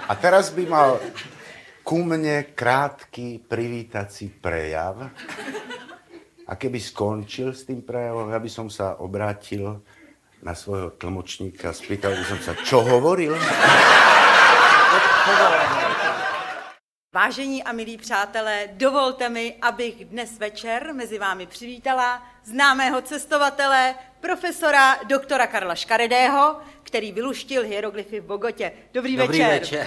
A teraz by mal ku mne krátky privítací prejav. A keby skončil s tým prejavom, ja by som sa obrátil na svojho tlmočníka, spýtal by som sa, čo hovoril? Vážení a milí přátelé, dovolte mi, abych dnes večer mezi vámi přivítala známého cestovatele, profesora doktora Karla Škaredého, který vyluštil hieroglyfy v Bogotě. Dobrý večer.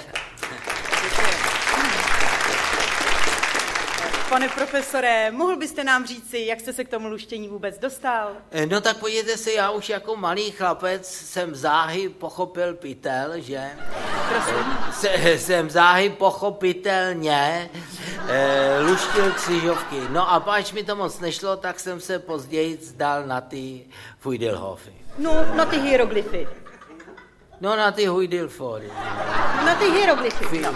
Pane profesore, mohl byste nám říci, jak jste se k tomu luštění vůbec dostal? No tak podívejte se, já už jako malý chlapec jsem záhy pochopil pytel, že? Jsem záhy pochopitelně luštil křižovky. No a páč mi to moc nešlo, tak jsem se později zdal na ty Fujdelhofy. No, na ty hieroglyfy. No, na ty Hujdilfory. Na ty hieroglyfy. No.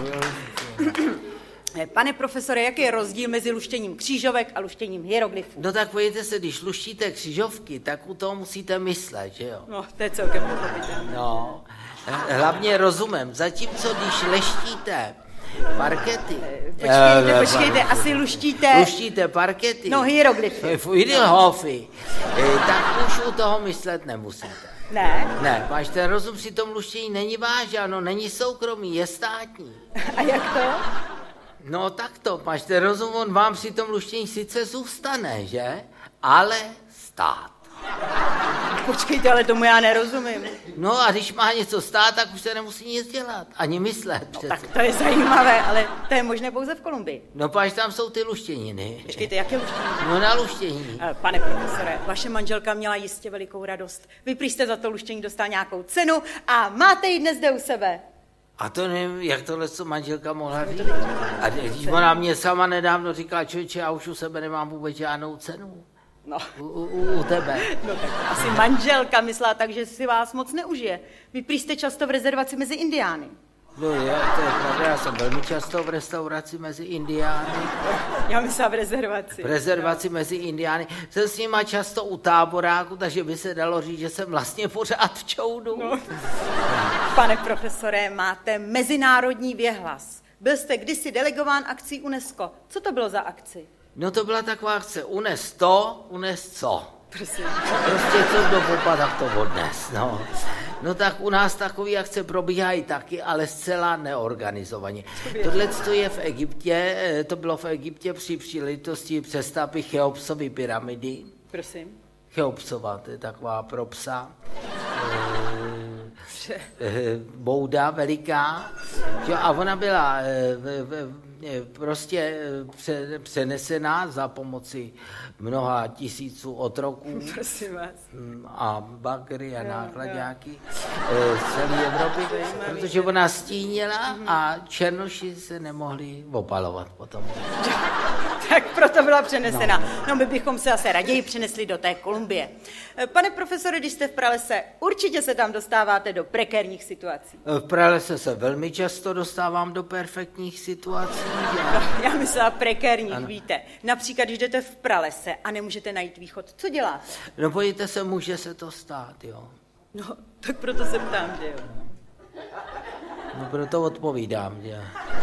Pane profesore, jaký je rozdíl mezi luštěním křížovek a luštěním hieroglyfů? No tak pojďte se, když luštíte křižovky, tak u toho musíte myslet, že jo? No, to je celkem pochopitelné. No, hlavně rozumem. Zatímco, když leštíte parkety... Počkejte, asi luštíte... Luštíte parkety. No, hieroglyfy. Fujdelhofy. Tak už u toho myslet nemusíte. Ne? Ne, váš ten rozum při tom luštění není váš, ano, není soukromý, je státní. A jak to? No tak to, máš ten rozum, on vám při tom luštění sice zůstane, že? Ale stát. Počkejte, ale tomu já nerozumím. No a když má něco stát, tak už se nemusí nic dělat, ani myslet. No, tak to je zajímavé, ale to je možné pouze v Kolumbii. No páč tam jsou ty luštěniny. Počkejte, jaké luštění? No na luštění. Pane profesore, vaše manželka měla jistě velikou radost. Vy prý jste za to luštění dostal nějakou cenu a máte ji dnes zde u sebe. A to nevím, jak tohle co manželka mohla říct. A když ona mě sama nedávno říkala, člověče, já už u sebe nemám vůbec žádnou cenu. No. U tebe. No tak asi manželka myslela tak, že si vás moc neužije. Vy prý jste často v rezervaci mezi Indiány. No to je pravda, já jsem velmi často v restauraci mezi Indiány. Já myslím v rezervaci. V rezervaci mezi Indiány. Jsem s nima často u táboráku, takže by se dalo říct, že jsem vlastně pořád v čoudu. No. Pane profesore, máte mezinárodní věhlas. Byl jste kdysi delegován akcí UNESCO. Co to bylo za akci? No to byla taková akce. Unes to, unes co. Prosím. Prostě co kdo popadá, to odnes. No tak u nás takové akce probíhají taky, ale zcela neorganizovaně. Tohle je v Egyptě, to bylo v Egyptě při příležitosti přestavby Cheopsovy pyramidy. Prosím. Cheopsova, to je taková pro psa. Bouda veliká. A ona byla prostě přenesená za pomoci mnoha tisíců otroků a bagry a nákladáky z celé Evropy, protože ona stínila a černoši se nemohli opalovat potom. Tak proto byla přenesena. No my bychom se asi raději přenesli do té Kolumbie. Pane profesore, když jste v pralese, určitě se tam dostáváte do prekérních situací. V pralese se velmi často dostávám do perfektních situací. Já myslela prekérních, ano. Víte. Například, když jdete v pralese a nemůžete najít východ, co děláte? No pojďte se, může se to stát, jo. No, tak proto se ptám, že jo. No proto odpovídám, že jo.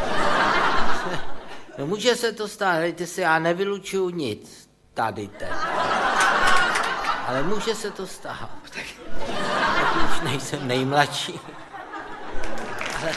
No může se to stát, hejte se, já nevylučuju nic tady teď. Ale může se to stát. Tak už nejsem nejmladší. Ale...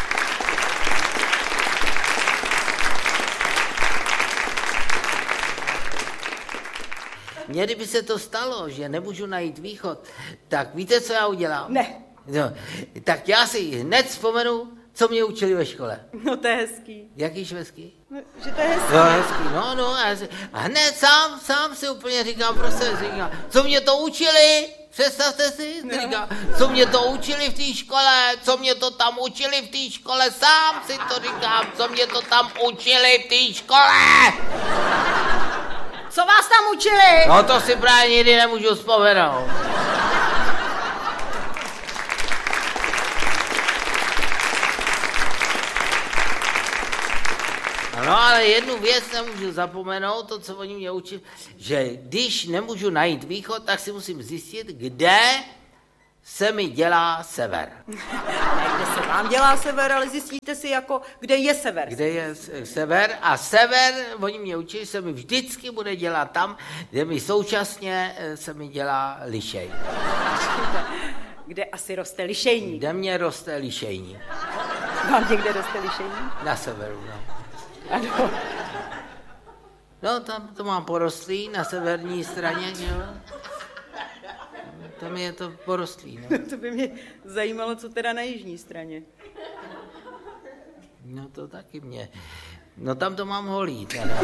Mně kdyby se to stalo, že nemůžu najít východ, tak víte, co já udělám? Ne. No, tak já si hned vzpomenu, co mě učili ve škole. No to je hezký. Jaký švédský? No, že to je hezký. No hezký, no. A hned sám si úplně říkám, co mě to učili? Představte si, říkám, co mě to učili v té škole, co mě to tam učili v té škole, sám si to říkám, co mě to tam učili v té škole. Co vás tam učili? No to si právě nikdy nemůžu vzpomenout. No ale jednu věc nemůžu zapomenout, to, co oni mě učili, že když nemůžu najít východ, tak si musím zjistit, kde se mi dělá sever. Kde se vám dělá sever, ale zjistíte si jako, kde je sever. Kde je sever a sever, oni mě učili, se mi vždycky bude dělat tam, kde mi současně se mi dělá lišej. Kde asi roste lišejník? Kde mě roste lišejník? Vám někde roste lišejník? Na severu, no. Ano. No, tam to mám porostlý, na severní straně, jo. Tam je to porostlý, no. To by mě zajímalo, co teda na jižní straně. No to taky mě. No tam to mám holý, teda.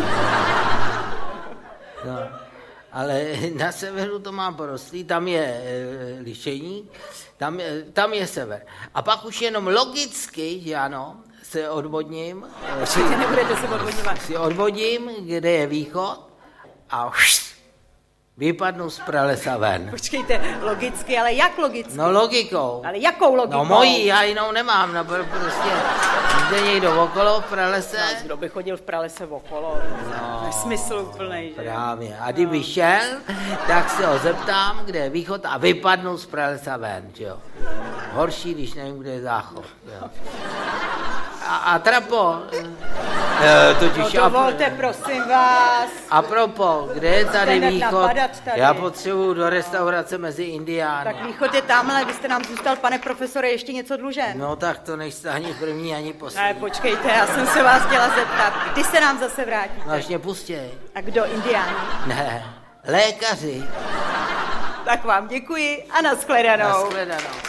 No, ale na severu to mám porostlý, tam je lišejník, tam je sever. A pak už jenom logicky, že ano, se odvodním. Nebudete se odvodňovat. Si odvodím, kde je východ a vypadnu z pralesa ven. Počkejte, logicky, ale jak logicky? No logikou. Ale jakou logikou? No mojí, já jinou nemám, no prostě jde někdo okolo v pralese. No, kdo by chodil v pralese okolo? No, nesmysl úplnej, že? Právě. A kdyby šel, tak se ho zeptám, kde je východ a vypadnu z pralesa ven, jo. Horší, když nevím, kde je záchod, jo. A trapo, totiž... No dovolte, prosím vás. Apropo, kde je tady východ? Tady. Já potřebuju do restaurace mezi Indiány. Tak východ je tamhle, vy jste nám zůstal, pane profesore, ještě něco dlužen. No tak to nejste ani první, ani poslední. Ne, počkejte, já jsem se vás chtěla zeptat, kdy se nám zase vrátíte? No až mě pustěj. A kdo, Indiáni? Ne, lékaři. Tak vám děkuji a nashledanou. Nashledanou.